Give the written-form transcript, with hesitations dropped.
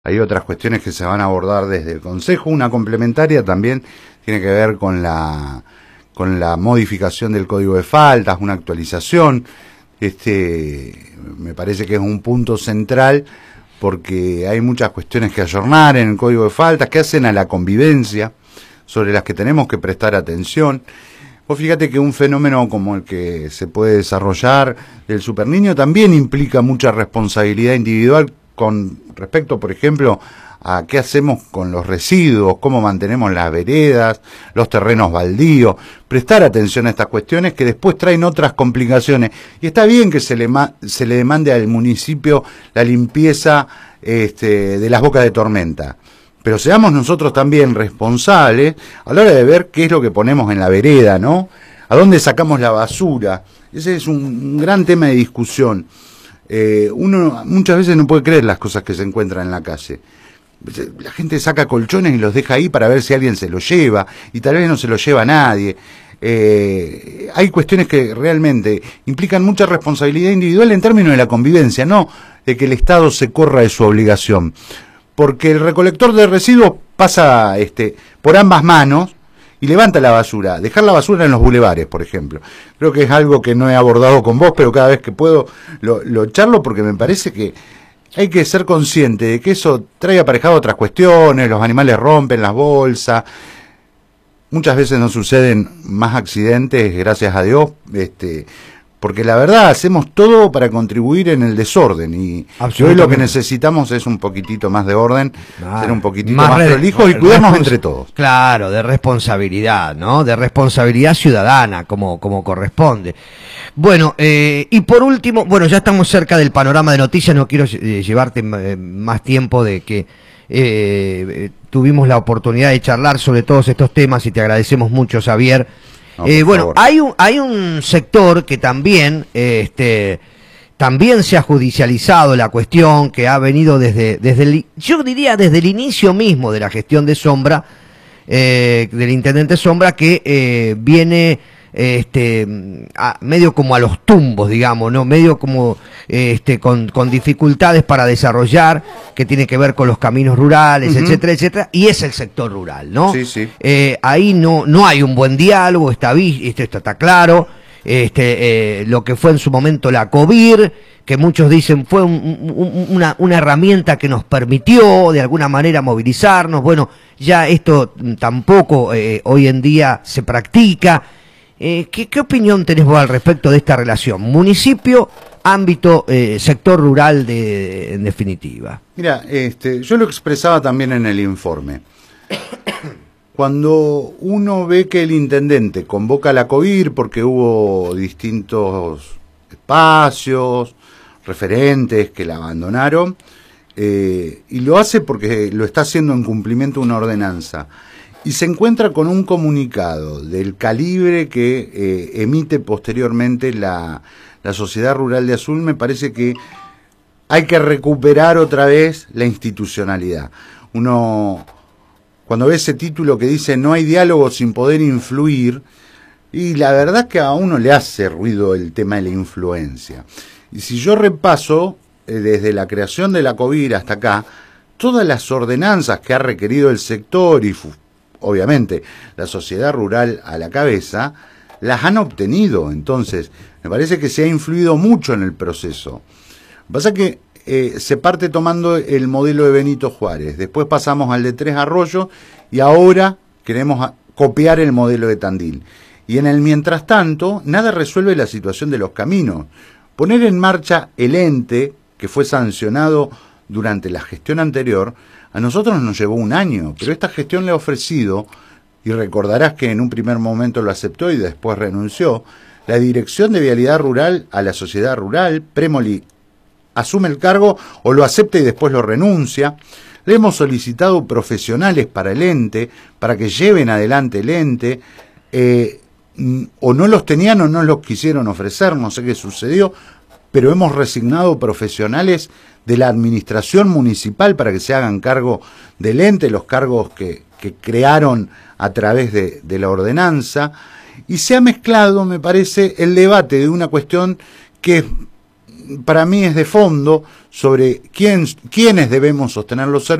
Hay otras cuestiones que se van a abordar desde el Consejo. Una complementaria también tiene que ver con la modificación del Código de Faltas, una actualización. Me parece que es un punto central porque hay muchas cuestiones que ayornar en el Código de Faltas que hacen a la convivencia, sobre las que tenemos que prestar atención. Vos fíjate que un fenómeno como el que se puede desarrollar del superniño también implica mucha responsabilidad individual con respecto, por ejemplo, a qué hacemos con los residuos, cómo mantenemos las veredas, los terrenos baldíos, prestar atención a estas cuestiones que después traen otras complicaciones. Y está bien que se le demande al municipio la limpieza de las bocas de tormenta, pero seamos nosotros también responsables a la hora de ver qué es lo que ponemos en la vereda, ¿no? ¿A dónde sacamos la basura? Ese es un gran tema de discusión. Uno muchas veces no puede creer las cosas que se encuentran en la calle. La gente saca colchones y los deja ahí para ver si alguien se los lleva, y tal vez no se los lleva nadie. Hay cuestiones que realmente implican mucha responsabilidad individual en términos de la convivencia, no de que el Estado se corra de su obligación. Porque el recolector de residuos pasa por ambas manos y levanta la basura. Dejar la basura en los bulevares, por ejemplo. Creo que es algo que no he abordado con vos, pero cada vez que puedo lo charlo, porque me parece que hay que ser consciente de que eso trae aparejado otras cuestiones. Los animales rompen las bolsas. Muchas veces no suceden más accidentes, gracias a Dios, porque la verdad hacemos todo para contribuir en el desorden, y hoy lo que necesitamos es un poquitito más de orden, ser un poquitito más prolijos y cuidarnos entre todos. Claro, de responsabilidad, ¿no? De responsabilidad ciudadana, como corresponde. Bueno, y por último, bueno, ya estamos cerca del panorama de noticias, no quiero llevarte más tiempo de que tuvimos la oportunidad de charlar sobre todos estos temas y te agradecemos mucho, Xavier. No, bueno, hay un sector que también también se ha judicializado la cuestión, que ha venido yo diría desde el inicio mismo de la gestión de Sombra, del intendente Sombra, que viene medio como a los tumbos, digamos, ¿no? Medio como con dificultades para desarrollar, que tiene que ver con los caminos rurales, etcétera, etcétera, y es el sector rural, ¿no? Sí, sí. Ahí no hay un buen diálogo, esto está claro. Lo que fue en su momento la COVIR, que muchos dicen fue una herramienta que nos permitió de alguna manera movilizarnos. Bueno, ya esto tampoco hoy en día se practica. ¿Qué opinión tenés vos al respecto de esta relación? Municipio, ámbito, sector rural en definitiva. Mira, yo lo expresaba también en el informe. Cuando uno ve que el intendente convoca a la COVIR porque hubo distintos espacios, referentes que la abandonaron, y lo hace porque lo está haciendo en cumplimiento de una ordenanza, y se encuentra con un comunicado del calibre que emite posteriormente la Sociedad Rural de Azul, me parece que hay que recuperar otra vez la institucionalidad. Uno, cuando ve ese título que dice no hay diálogo sin poder influir, y la verdad es que a uno le hace ruido el tema de la influencia. Y si yo repaso, desde la creación de la COVIR hasta acá, todas las ordenanzas que ha requerido el sector y obviamente la sociedad rural a la cabeza, las han obtenido. Entonces, me parece que se ha influido mucho en el proceso. Lo que pasa es que se parte tomando el modelo de Benito Juárez, después pasamos al de Tres Arroyos y ahora queremos copiar el modelo de Tandil. Y en el mientras tanto, nada resuelve la situación de los caminos. Poner en marcha el ente, que fue sancionado durante la gestión anterior, a nosotros nos llevó un año, pero esta gestión le ha ofrecido, y recordarás que en un primer momento lo aceptó y después renunció, la dirección de Vialidad Rural a la sociedad rural. Premoli asume el cargo o lo acepta y después lo renuncia. Le hemos solicitado profesionales para el ente, para que lleven adelante el ente, o no los tenían o no los quisieron ofrecer, no sé qué sucedió, pero hemos resignado profesionales de la administración municipal para que se hagan cargo del ente, los cargos que crearon a través de la ordenanza, y se ha mezclado, me parece, el debate de una cuestión que para mí es de fondo sobre quiénes debemos sostener los servicios